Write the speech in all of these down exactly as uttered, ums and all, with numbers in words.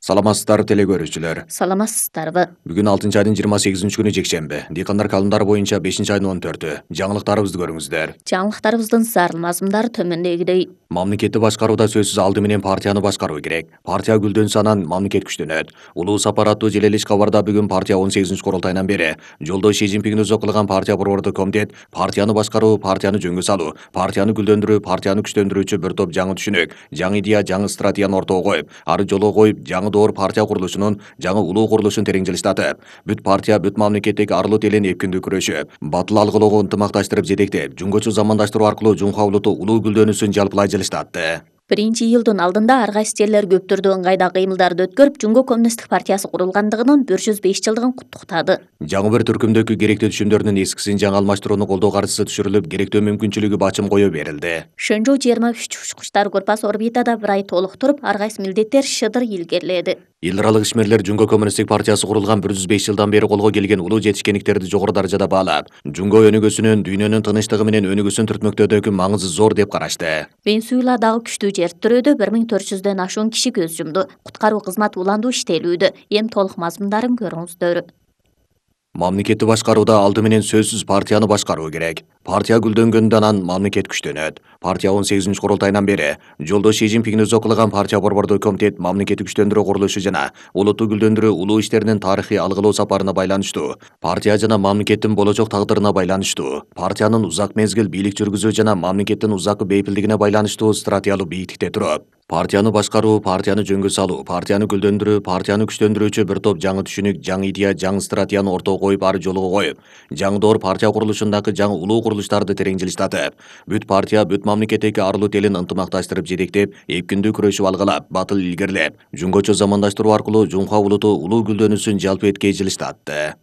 Саламатсыздар теле көрүүчүлөр. Саламатсыздарбы? Бүгүн алтынчы айдын жыйырма сегизинчи күнү жекшемби. Дыйкандар календарь боюнча бешинчи айдын он төртү. Жаңылыктарыбызды көрүңүздөр. Жаңылыктарыбыздын зарыл мазмундары төмөндөгүдөй. Мамлекетти башкарууда сөзсүз алды менен партияны башкаруу керек. Партия гүлдөнсө анан мамлекет күчтөнөт. Улуу сапар аттуу желелиш кабарда бүгүн партия он сегизинчи курултайынан бери жолдош Си Цзиньпин өзү кылган партия борбордук комитет партияны башкаруу, партияны жөнгө салуу, партияны гүлдөндүрүү, партияны күчтөндүрүүчү бир топ жаңы түшүнүк, жаңы идея, жаңы стратегияны ортого коюп, ары жолго коюп, жаңы доор партия курулушунун, жаңы улуу курулушун терең жылыштатып, бүт партия, бүт мамлекеттеги арлуу телен эпкиндүү күрөшүп, батыл алгылоого ынтымакташтырып жетектеп, жөнгөчө замандаштыруу аркылуу Жумха улуту улуу гүлдөнүүсүн жалпылай жылыштатты. Биринчи июлдун алдында ар кайсы жерлер көп түрдүү ыңгайда кыймылдарды өткөрүп, Жумго коммунисттик партиясы курулгандыгынын бир жүз беш жылдыгын куттуктады. Жаңы бир түркүмдөгү керектүү түшүмдөрдүн эскисин жаңы алмаштырууну колдоо каржысы түшүрүлүп, керектүү мүмкүнчүлүгү бачым кое берилди. Шөнжоу жыйырма үч учкучтар группасы орбитада бир ай толуктуруп, ар кайсы милдеттер шыдыр илгериледи. Эл аралык ишмерлер Жумго коммунисттик партиясы курулган бир жүз беш жылдан бери колго келген улуу жетишкендиктерди жогору даражада баалап, Жумго өнүгүүсүнүн, дүйнөнүн тынычтыгы менен өнүгүүсүн түртмөктөөдөгү маңызы зор деп карашты. Венесуэладагы күчтүү жер тирөдө бир миң төрт жүздөн ашуун киши көз жумду. Куткаруу кызматы уландуу иштелүүдө. Эми толук мазмундарын көрүңүздөр. Мамлекетти башкарууда алды менен сөзсүз партияны башкаруу керек. Партия гүлдөнгөндө анан мамлекет күчтөнөт. Партия он сегизинчи курултайынан бери жолдош Си Цзиньпин өзү кылган партия борбордук комитет мамлекетти күчтөндүрүү курулушу жана улутту гүлдөндүрүү улуу иштеринин тарыхый алгылоо сапарына байланыштуу. Партия жана мамлекеттин болочок тагдырына байланыштуу. Партиянын узак мезгил бийлик жүргүзүү жана мамлекеттин узаккы бейпилдигине байланыштуу стратегиялык бийиктикте туруп, партияны башкаруу, партияны жөнгө салуу, партияны гүлдөндүрүү, партияны күчтөндүрүүчү бир топ жаңы түшүнүк, жаңы идея, жаңы стратегияны ортого коюп, ары жолго коюп, жаңы доор партия курулушундагы жаңы улуу курулуштарды терең жылыштатып, бүт партия, бүт мамлекеттеги арлуу телин ынтымакташтырып жетектеп, эпкиндүү күрөшүп алгылап, батыл илгерилеп, жөнгөчө замандаштыруу аркылуу Жумха улуту улуу гүлдөнүүсүн жалпы эткей жылыштатты.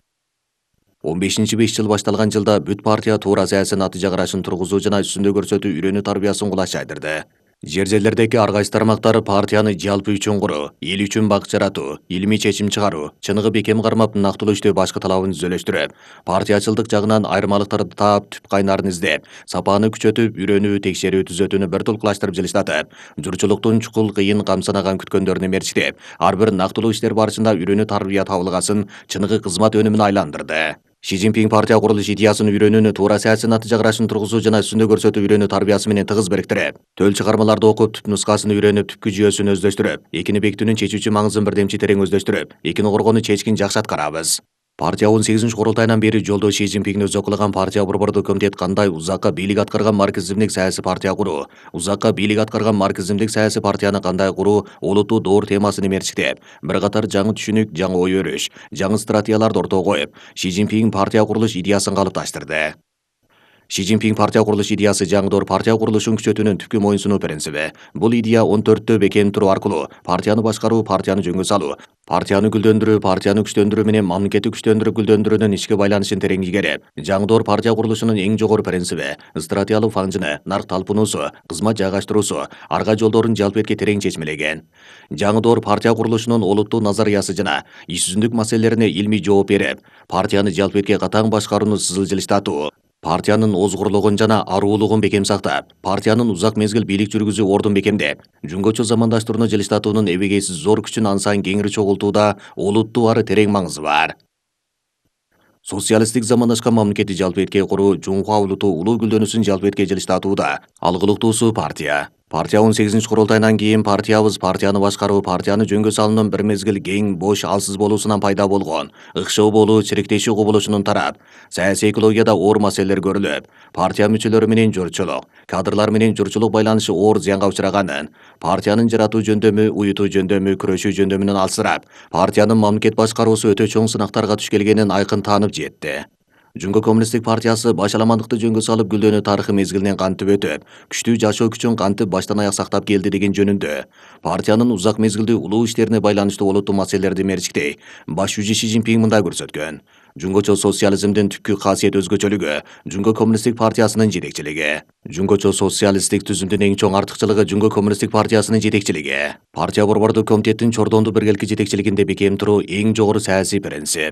он бешинчи беш жыл башталган жылда бүт партия туура саясий натыйжа карашын тургузуу жана үстүндө көрсөтүү үйрөнүү тарбиясын кулаш жайдырды. Жер жерлердеги ар кайсы тармактары партияны жалпы үчүн куруу, эл үчүн бак жаратуу, илимий чечим чыгаруу, чыныгы бекем кармап нактылуу иштөө башкы талабын түзөлөштүрүп, партиячылдык жагынан айырмалыктарды таап, түп кайнарын издеп, сапааны күчөтүп, үйрөнүү, текшерүү, түзөтүүнү бир тулкулаштырып жылыштатып, журчулуктун чукул, кыйын, камсанаган күткөндөрүнү мерчиктеп, ар бир нактылуу иштер барышында үйрөнүү тарбия табылгасын чыныгы кызмат өнүмүнө айландырды. Си Цзиньпин партия курулуш идеясын үйрөнүүнү туура саясий натыйжа карашын тургузуу жана үстүндө көрсөтүү үйрөнүү тарбиясы менен тыгыз бириктирип, төл чыгармаларды окуп, түп нускасын үйрөнүп, түпкү жүйөсүн өздөштүрүп, экини бекитүүнүн чечүүчү маңызын бирдемчи терең өздөштүрүп, экини коргоону чечкин жакшы аткарабыз. Партия он сегизинчи курултайынан бери жолдош Си Цзиньпин өзү кылган партия борбордук комитет кандай узакка бийлик аткарган марксизмдик саясий партия куруу, узакка бийлик аткарган марксизмдик саясий партияны кандай куруу, олуттуу доор темасын мерчиктеп, бир катар жаңы түшүнүк, жаңы ой өрүш, жаңы стратегияларды ортого коюп, Си Цзиньпин партия курулуш идеясын калыпташтырды. Си Цзиньпин партия курулуш идеясы жаңы доор партия курулушун күчөтүүнүн түпкү моюнсунуу принциби. Бул идея он төрттө бекем туруу аркылуу партияны башкаруу, партияны жөнгө салуу, партияны гүлдөндүрүү, партияны күчтөндүрүү менен мамлекетти күчтөндүрүп гүлдөндүрүүнүн ички байланышын терең игерип, жаңы доор партия курулушунун эң жогору принциби, стратегиялык фаңжыны, нарк талпынуусу, кызмат жайгаштыруусу, арга жолдорун жалпы этке терең чечмелеген. Жаңы доор партия курулушунун олуттуу назарыясы жана иш жүзүндүк маселелерине илмий жооп берип, партияны жалпы этке катаң башкарууну сызыл жылыштатуу, партиянын озгурлугун жана аруулугун бекем сактап, партиянын узак мезгил бийлик жүргүзүү ордун бекемдеп, жөнгөчө замандаштырууну жылыштатуунун эбегейсиз зор күчүн ан сайын кеңири чогултууда олуттуу ары терең маңызы бар. Социалисттик замандашкан мамлекетти жалпы этке куруу, Жумха улуту улуу гүлдөнүүсүн жалпы этке жылыштатууда алгылыктуусу партия. Партия он сегизинчи курултайынан кийин партиябыз партияны башкаруу, партияны жөнгө салуунун бир мезгил кең, бош, алсыз болуусунан пайда болгон ыкшоо болуу, чириктешүү кубулушунун тарап, саясий экологияда оор маселелер көрүлүп, партия мүчөлөрү менен журчулук, кадрлар менен журчулук байланышы оор зыянга учраганын, партиянын жаратуу жөндөмү, уютуу жөндөмү, күрөшүү жөндөмүнөн алсырап, партиянын мамлекет башкаруусу өтө чоң сынактарга туш келгенин айкын таанып жетти. Жумго коммунисттик партиясы башаламандыкты жөнгө салып гүлдөнүү тарыхы мезгилинен кантип өтүп, күчтүү жашоо күчүн кантип баштан аяк сактап келди деген жөнүндө, партиянын узак мезгилдүү улуу иштерине байланыштуу олуттуу маселелерди мерчиктей, баш жүзү Си Цзиньпин мындай көрсөткөн. Жөнгөчө социализмдин түпкү касиет өзгөчөлүгү Жумго коммунисттик партиясынын жетекчилиги. Жөнгөчө социалисттик түзүмдүн эң чоң артыкчылыгы Жумго коммунисттик партиясынын жетекчилиги. Партия борбордук комитеттин чордондуу биргелки жетекчилигинде бекем туруу эң жогору саясий принцип.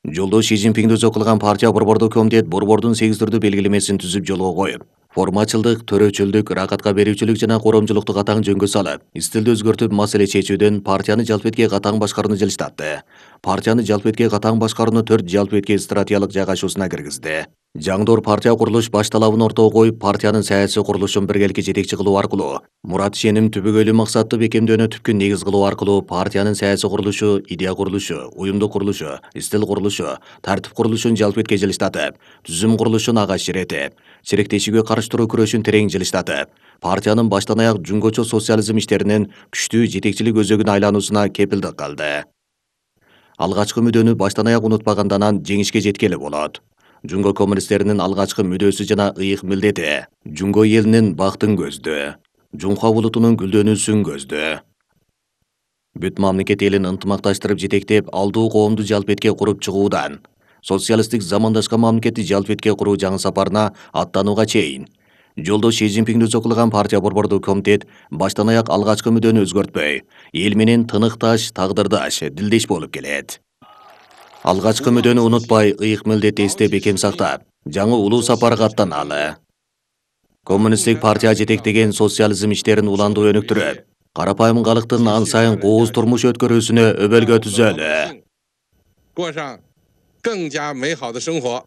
Жолдо Ши Цзиньпинди өзі кылган партия борбордуу комитет борбордун сегиз түрдүү белгилемесин түзүп жолго коюп, формачылдык, төрөчүлдүк, ракатка берүүчүлүк жана коромчулукту катаң жөнгө салып, стилди өзгөртүп маселе чечүүдөн партияны жалпы этке катаң башкарууну жылыштатты. Партияны жалпы этке катаң башкарууну төрт жалпы этке стратегиялык жайгашуусуна киргизди. Жаңдоор партия курулуш баш талабын ортого коюп, партиянын саясий курулушун биргеликке жетекчи кылуу аркылуу, мурат ишеним түбөгөйлүү максатты бекемдөөнү түпкү негиз кылуу аркылуу партиянын саясий курулушу, идея курулушу, уюмдук курулушу, стил курулушу, тартип курулушун жалпы этке жылыштатып, түзүм курулушун агаш иретип, чиректешүүгө каршы туруу күрөшүн терең жылыштатып, партиянын баштан аяк жумгочо социализм иштеринин күчтүү жетекчилик өзөгүнө айлануусуна кепилдик кылды. Алгачкы мүдөнү баштан аяк унутпагандан анан жеңишке жеткели болот. Жунго коммунисттеринин алгачкы мүдөөсү жана ыйык милдети Жунго элинин бактын көздөө, Жунха булутунун гүлдөнүүсүн көздөө. Бүт мамлекет элин ынтымакташтырып жетектеп, алдуу коомду жалпы этке куруп чыгуудан, социалисттик замандашка мамлекетти жалпы этке куруу жаңы сапарына аттанууга чейин, жолдо Ши Цзиньпинди өзү кылган партия борбордуу комитет баштан аяк алгачкы мүдөнү өзгөртпөй, эл менен тыныкташ, тагдырдаш, дилдеш болуп келет. Алгачкы мүдөнү унутпай, ыйык милдетти эсте бекем сактап, жаңы улуу сапарга аттаналы. Коммунисттик партия жетектеген социализм иштерин уландуу өнүктүрүп, карапайым калктын ан сайын кооз турмуш өткөрүүсүнө өбөлгө түзөлү. 过上更加美好的生活。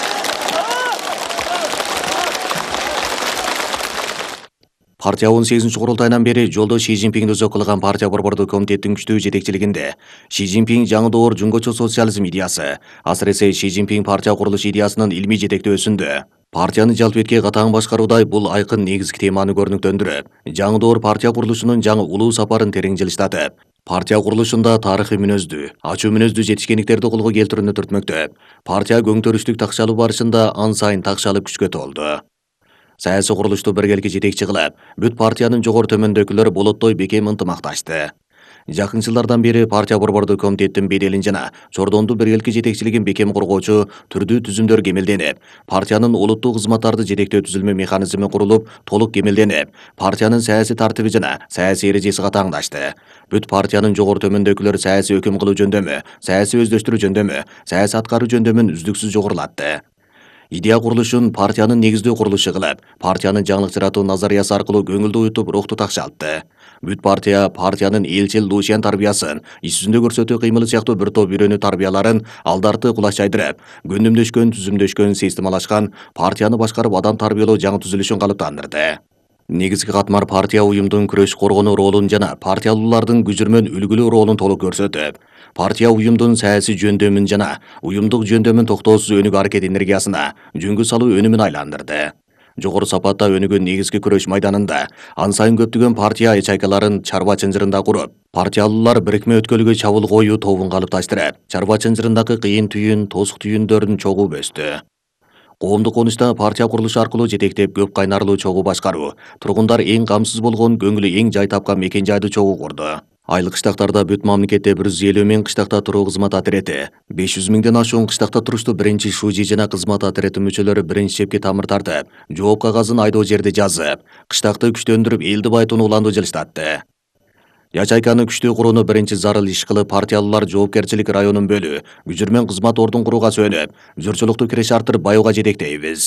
Партия он сегизинчи курултайынан бери жолдо Ши Цзиньпинди өзү кылган партия борбордуу комитеттин күчтүү жетекчилигинде Ши Цзиньпин жаңы доор жунгочо социализм идеясы, асыресе Ши Цзиньпин партия курулуш идеясынын илмий жетектөөсүндө партияны жалпы этке катаң башкаруудай бул айкын негизги теманы көрүнүктөндүрүп, жаңы доор партия курулушунун жаңы улуу сапарын терең жылыштатып, партия курулушунда тарыхый мүнөздүү, ачуу мүнөздүү жетишкендиктерди колго келтирүүнү түртмөктөп, партия көңтөрүштүк такшалуу барышында ан сайын такшалып күчкө толду. Саясий курулушту биргеликке жетекчи кылып, бүт партиянын жогору төмөндөгүлөр болоттой бекем ынтымакташты. Жакын жылдардан бери партия борбордуу комитеттин беделин жана чордонду биргеликке жетекчилигин бекем коргоочу түрдүү түзүмдөр кемелденип, партиянын улуттук кызматтарды жетектөө түзүлмө механизми курулуп, толук кемелденип, партиянын саясий тартиби жана саясий эрежеси катаңдашты. Бүт партиянын жогору төмөндөгүлөр саясий өкүм кылуу жөндөмү, саясий өздөштүрүү жөндөмү, саясий аткаруу жөндөмүн үздүксүз жогорулатты. Идея курулушун партиянын негиздүү курулушу кылып, партиянын жаңылык жаратуу назариясы аркылуу көңүлдү уютуп, рухту такшалтты. Бүт партия партиянын элчил Лушен тарбиясын, иш жүзүндө көрсөтүү кыймылы сыяктуу бир топ үйрөнүү тарбияларын алдарты кулаш жайдырып, гүндүмдөшкөн, түзүмдөшкөн, системалашкан партияны башкарып адам тарбиялоо жаңы түзүлүшүн калыптандырды. Негизги катмар партия уюмдун күрөш коргонуу ролун жана партиялуулардын күжүрмөн үлгүлүү ролун толук көрсөтүп, партия уюмдун саясий жөндөмүн жана уюмдук жөндөмүн токтоосуз өнүгүү аракет энергиясына жөнгө салуу өнүмүн айландырды. Жогору сапатта өнүгөн негизги күрөш майданында ан сайын көптөгөн партия ячейкаларын чарба чынжырында куруп, партиялуулар бирикме өткөлгө чабуул коюу тобун калыпташтырып, чарба чынжырындагы кыйын түйүн, тосук түйүндөрүн чогуу бөстү. Коомдук конучта партия курулушу аркылуу жетектеп көп кайнарлуу чогуу башкаруу, тургундар эң камсыз болгон, көңүлү эң жай тапкан мекен жайды чогуу курду. Айлык кыштактарда бүт мамлекетте бир жүз элүү миң кыштакта туруу кызмат отряди, беш жүз миңден ашуун кыштакта туруштуу биринчи шужи жана кызмат отряди мүчөлөрү биринчи чепке тамыр тартып, жооп кагазын айдоо жерди жазып, кыштакты күчтөндүрүп, элди байытууну уландуу жылыштатты. Ячайканы күчтүү курууну биринчи зарыл иш кылып, партиялуулар жоопкерчилик районун бөлүү, күжүрмөн кызмат ордун курууга сөнүп, журчулукту киреш артырып баюуга жетектейбиз.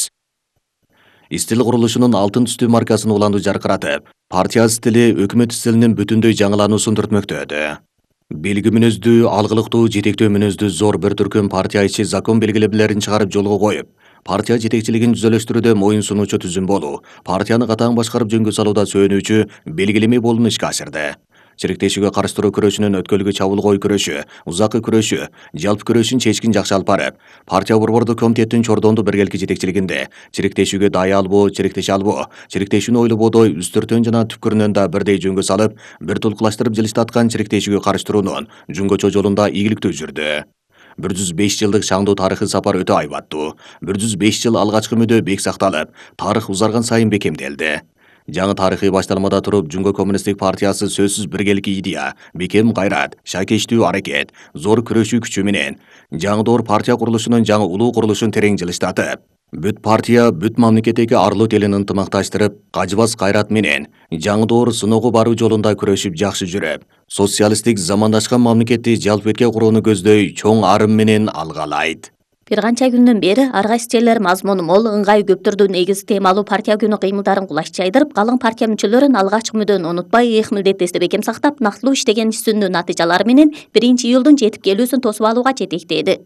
Стил курулушунун алтын түстүү маркасын уландуу жаркыратып, партия стили өкмөт стилинин бүтүндөй жаңылануусун түртмөктөдү. Белги мүнөздүү, алгылыктуу, жетектөө мүнөздүү зор бир түркүм партия ичи закон белгилемелерин чыгарып жолго коюп, партия жетекчилигин түзөлөштүрүүдө моюн сунуучу түзүм болуу, партияны катаң башкарып жөнгө салууда сөөнүүчү белгилеме болууну ишке ашырды. Чиректешүүгө каршы туруу күрөшүнүн өткөлгө чабуул коюу күрөшү, узакы күрөшү, жалпы күрөшүн чечкин жакшы алып барып, партия борбордуу комитеттин чордонду биргеликке жетекчилигинде чиректешүүгө дайы албоо, чиректеше албоо, чиректешүүнү ойлободой үстүртөн жана түпкүрүнөн да бирдей жөнгө салып, бир тулкулаштырып жылыштаткан чиректешүүгө каршы туруунун жунгочо жолунда ийгиликтүү жүрдү. бир жүз беш жылдык шаңдуу тарыхый сапар өтө айбаттуу. бир жүз беш жыл алгачкы мүдө бек сакталып, тарых узарган сайын бекемделди. Жаңы тарыхый башталмада туруп, Жунго коммунисттик партиясы сөзсүз биргеликки идея, бекем кайрат, шакештүү аракет, зор күрөшүү күчү менен жаңы доор партия курулушунун жаңы улуу курулушун терең жылыштатып, бүт партия, бүт мамлекеттеги арлуу телин ынтымакташтырып, кажыбас кайрат менен жаңы доор сыноого баруу жолунда күрөшүп жакшы жүрүп, Социалистик замандашкан мамлекетти жалпы курууну көздөй чоң арым менен алгалайт. Бир канча күндөн бери ар кайсы жерлер мазмуну мол, ыңгай көптөрдүн негизи темалуу партия күнү кыймылдарын кулаш жайдырып, калың партия мүчөлөрүн алгачкы мүдөнү унутпай, ыйык милдетти бекем сактап, нактылуу иштеген ишсүнүү натыйжалары менен биринчи июлдун жетип келүүсүн тосуп алууга жетектеди.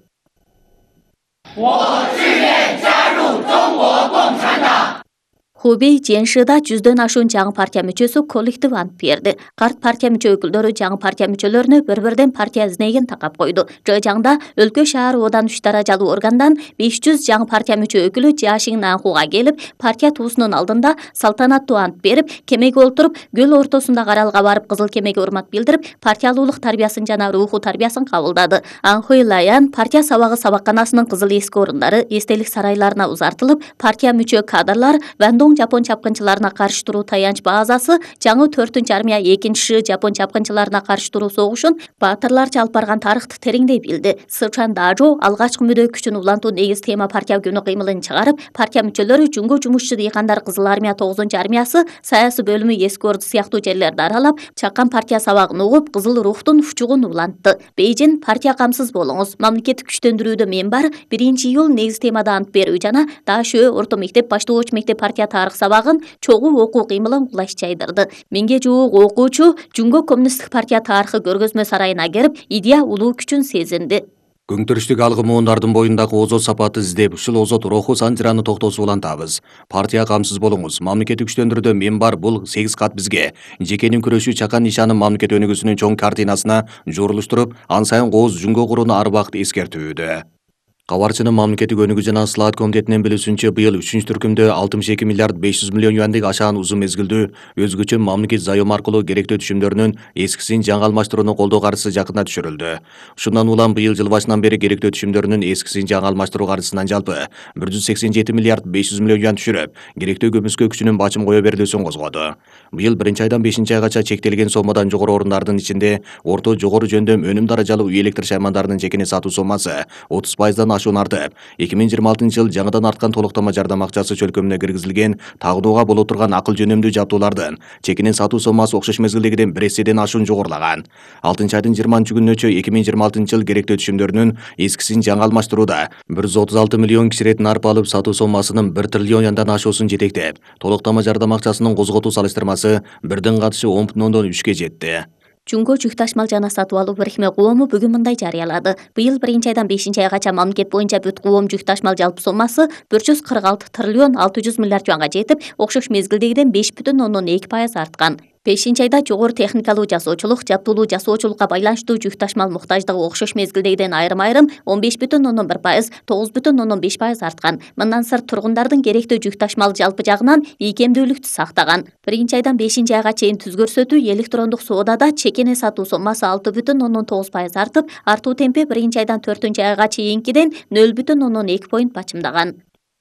Хубей Женшида жүздөн ашуун жаңы партия мүчөсү коллектив ант берди. Карт партия мүчө өкүлдөрү жаңы партия мүчөлөрүнө бір-бірден партия изнегин такап койду. Жыжаңда өлкө шаар одан үч даражалуу органдан беш жүз жаңы партия мүчө өкүлү Жашин Нанхуга келип, партия туусунун алдында салтанаттуу ант берип, кемеге олтуруп, көл ортосундагы аралга барып кызыл кемеге урмат билдирип, партиялуулук тарбиясын жана руху тарбиясын кабылдады. Анхуй Лаян партия сабагы сабакканасынын кызыл эски орундары, эстелик сарайларына узартылып, партия мүчө кадрлар Вандон жапон чапкынчыларына каршы туруу таянч базасы, жаңы төртүнчү армия экинчи жапон чапкынчыларына каршы туруу согушун баатырларча алып барган тарыхты тереңдей билди. Сычан Дажо алгачкы мүдө күчүн улантуу негиз тема партия күнү кыймылын чыгарып, партия мүчөлөрү Жунго жумушчу дыйкандар кызыл армия тогузунчу армиясы, саясий бөлүмү эски орду сыяктуу жерлерди аралап, чаккан партия сабагын угуп, кызыл рухтун фучугун улантты. Бейжин партия камсыз болуңуз, мамлекеттик күчтөндүрүүдө мен бар, биринчи июл негиз темада ант берүү жана Дашө орто мектеп баштоочу мектеп партия тарых сабагын чогуу окуу кыймылын кулаш жайдырды. Миңге жуук окуучу Жунго коммунисттик партия тарыхы көргөзмө сарайына кирип, идея улуу күчүн сезинди. Көңтүрүштүк алгы муундардын боюндагы озот сапаты издеп, ушул озот руху санжыраны токтоосу улантабыз. Партия камсыз болуңуз, мамлекеттик күчтөндүрүүдө мен бар, бул сегиз кат бизге. Жекенин күрөшү чакан нишанын мамлекет өнүгүүсүнүн чоң картинасына жорулуштуруп, ан сайын кооз жүнгө курууну ар убакыт эскертүүдө. Кабарчынын мамлекеттик өнүгүү жана слаат комитетинин билүүсүнчө, быйыл үчүнчү түркүмдө алтымыш эки миллиард беш жүз миллион юандык ашаан узун мезгилдүү өзгөчө мамлекет зайом аркылуу керектүү түшүмдөрүнүн эскисин жаңы алмаштырууну колдоо каржысы жакында түшүрүлдү. Ушундан улам быйыл жыл башынан бери керектүү түшүмдөрүнүн эскисин жаңы алмаштыруу каржысынан жалпы бир жүз сексен жети миллиард беш жүз миллион юан түшүрүп, керектүү көмүскө күчүнүн бачым кое берилүүсүн козгоду. Быйыл биринчи айдан бешинчи айгача чектелген соммадан жогору орундардын ичинде орто жогору жөндөм өнүм даражалуу үй электр шаймандарынын жекени сатуу соммасы отуз пайыздан ашуун артып, эки миң жыйырма алтынчы жыл жаңыдан арткан толуктама жардам акчасы чөлкөмүнө киргизилген тагынууга боло турган акыл жөнөмдүү жабдуулардын чекинин сатуу соммасы окшош мезгилдегиден бир эседен ашуун жогорулаган. алтынчы айдын жыйырманчы күнүнөчө эки миң жыйырма алтынчы жыл керектүү түшүмдөрүнүн эскисин жаңы алмаштырууда бир жүз отуз алты миллион киширетін арпа алып сатуу соммасынын бир триллион яндан ашуусун жетектеп, толуктама жардам акчасынын козготуу салыштырмасы бирдин катышы он бүтүн ондон үчкө жетти. Жунго жүк ташмал жана сатып алуу бирикме коому бүгүн мындай жарыялады. Быйыл биринчи айдан бешинчи айгача мамлекет боюнча бүт коом жүк ташмал жалпы соммасы бир жүз кырк алты триллион алты жүз миллиард юанга жетип, окшош мезгилдегиден беш бүтүн ондон эки пайыз арткан. бешинчи айда жогору техникалуу жасоочулук, жаптуулуу жасоочулукка байланыштуу жүк ташмал муктаждыгы окшош мезгилдегиден айрым-айрым он беш бүтүн ондон бир пайыз, тогуз бүтүн ондон беш пайыз арткан. Мындан сырт тургундардын керектүү жүк ташмал жалпы жагынан ийкемдүүлүктү сактаган. Биринчи айдан бешинчи айга чейин түз көрсөтүү электрондук соодада чекене сатуу соммасы алты бүтүн ондон тогуз пайыз артып, артуу темпи биринчи айдан төртүнчү айга чейинкиден нөл бүтүн ондон эки поинт бачымдаган.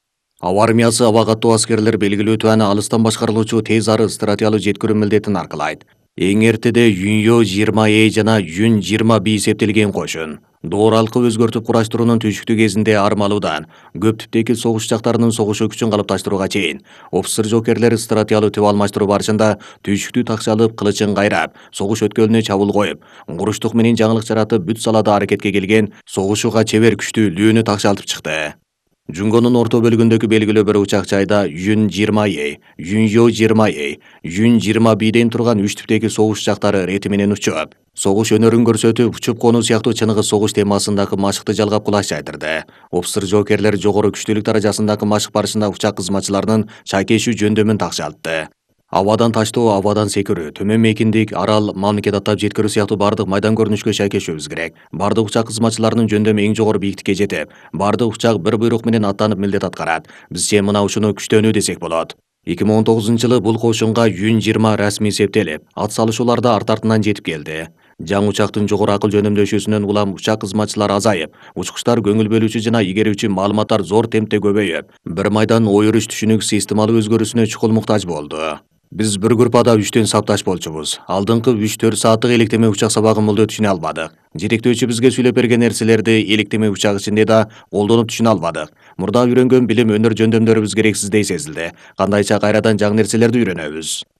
Аба армиясы аба каттуу аскерлер белгилүү түбаны алыстан башкарылуучу тез ары стратиялуу жеткирүү милдетин аркылайт. Эң эртеде Юньё жыйырма Э жана Юн жыйырма Б эсептелген кошун дооралыкты өзгөртүп кураштыруунун түшүктүү кезинде армалуудан көп типтеги согуш жактарынын согушу күчүн калыпташтырууга чейин офицер жокерлер стратиялуу түп алмаштыруу барышында түшүктүү такча алып, кылычын кайрап, согуш өткөлүнө чабуул коюп, куруштук менен жаңылык жаратып бүт салада аракетке келген согушууга чебер күчтүү лүүнү такчалтып чыкты. Жунгонун орто бөлүгүндөгү белгилүү бір учак жайда Юн жыйырма Э, Юньё жыйырма Э, Юн жыйырма Бден турган үч типтеги согуш жактары рети менен учуп, согуш өнөрүн көрсөтүп, учуп конуу сыяктуу чыныгы согуш темасындагы машыкты жалгап кулаш жайдырды. Офицер жоокерлер жогору күчтүүлүк даражасындагы машык барышында учак кызматчыларынын чайкешүү жөндөмүн такшалтты. Абадан таштоо, абадан секирүү, төмөн мейкиндик, арал, мамлекет аттап жеткирүү сыяктуу бардык майдан көрүнүшкө шайкешүүбүз керек. Бардык учак кызматчыларынын жөндөмү эң жогору бийиктикке жетип, бардык учак бир буйрук менен аттанып милдет аткарат. Бизче мына ушуну күчтөнүү десек болот. эки миң он тогузунчу жылы бул кошунга Юн жыйырма расмий эсептелип, ат салышуулар да арт артынан жетип келди. Жаңы учактын жогору акыл жөнөмдөшүүсүнөн улам учак кызматчылары азайып, учкучтар көңүл бөлүүчү жана игерүүчү маалыматтар зор темпте көбөйүп, бир майдан ой өрүш түшүнүк системалуу өзгөрүүсүнө чукул муктаж болду. Биз бір группада үчтөн сапташ болчубуз. Алдыңкы үч төрт сааттык электеме учак сабагын молдо түшүнө албадык. Жетектөөчү бизге сүйлөп берген нерселерди электеме учак ичинде да колдонуп түшүнө албадык. Мурда үйрөнгөн билим өнөр жөндөмдөрүбүз керексиздей сезилди. Кандайча кайрадан жаңы нерселерди үйрөнөбүз.